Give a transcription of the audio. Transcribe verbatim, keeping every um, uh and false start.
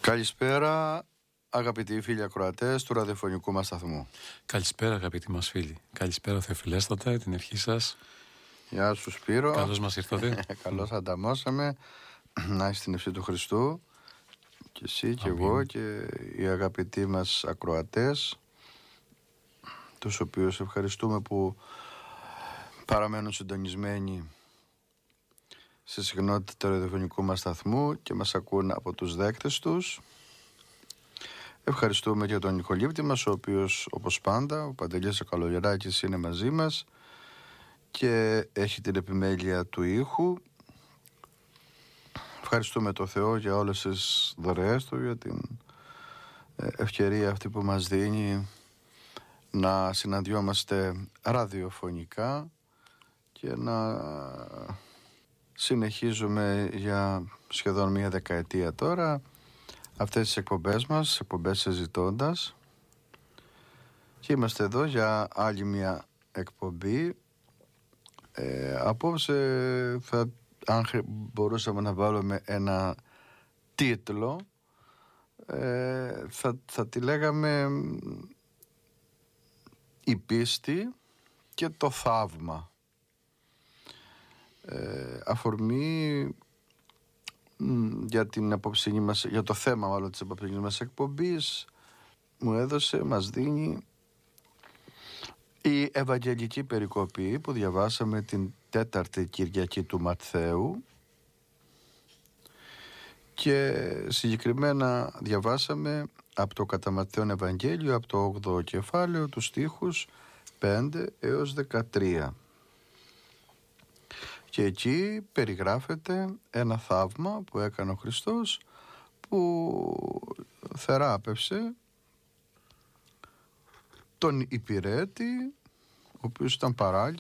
Καλησπέρα αγαπητοί φίλοι ακροατές του ραδιοφωνικού μας σταθμού. Καλησπέρα αγαπητοί μας φίλοι. Καλησπέρα Θεοφιλέστατα, την ευχή σας. Γεια σου Σπύρο. Καλώς μας ήρθατε. Καλώς ανταμώσαμε. Να είσαι στην ευχή του Χριστού. Και εσύ και Αμήν. Εγώ και οι αγαπητοί μας ακροατές, τους οποίους ευχαριστούμε που παραμένουν συντονισμένοι στη συχνότητα του ραδιοφωνικού μας σταθμού και μας ακούν από τους δέκτες τους. Ευχαριστούμε και τον ηχολήπτη μας, ο οποίος όπως πάντα, ο Παντελής ο Καλογεράκης, είναι μαζί μας και έχει την επιμέλεια του ήχου. Ευχαριστούμε τον Θεό για όλες τις δωρεές του, για την ευκαιρία αυτή που μας δίνει να συναντιόμαστε ραδιοφωνικά και να συνεχίζουμε για σχεδόν μία δεκαετία τώρα αυτές τις εκπομπές μας, εκπομπές συζητώντας, και είμαστε εδώ για άλλη μία εκπομπή. ε, Απόψε θα, αν μπορούσαμε να βάλουμε ένα τίτλο, ε, θα, θα τη λέγαμε «Η πίστη και το θαύμα». Ε, αφορμή για την απόψινή μας, για το θέμα μάλλον της απόψινής μας εκπομπής, μου έδωσε, μας δίνει η Ευαγγελική περικοπή που διαβάσαμε την τέταρτη Κυριακή του Ματθαίου, και συγκεκριμένα διαβάσαμε από το κατά Ματθαίον Ευαγγέλιο, από το όγδοο κεφάλαιο, τους στίχους πέντε έως δεκατρία. Και εκεί περιγράφεται ένα θαύμα που έκανε ο Χριστός, που θεράπευσε τον υπηρέτη, ο οποίος ήταν